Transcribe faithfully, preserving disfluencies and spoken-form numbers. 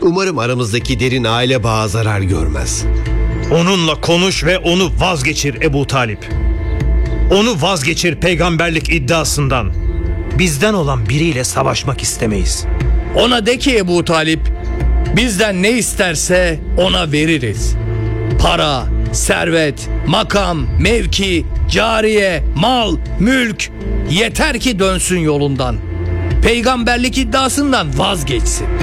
Umarım aramızdaki derin aile bağı zarar görmez. Onunla konuş ve onu vazgeçir Ebu Talip. Onu vazgeçir peygamberlik iddiasından. Bizden olan biriyle savaşmak istemeyiz. Ona de ki Ebu Talip, bizden ne isterse ona veririz. Para, servet, makam, mevki, cariye, mal, mülk, yeter ki dönsün yolundan. Peygamberlik iddiasından vazgeçsin.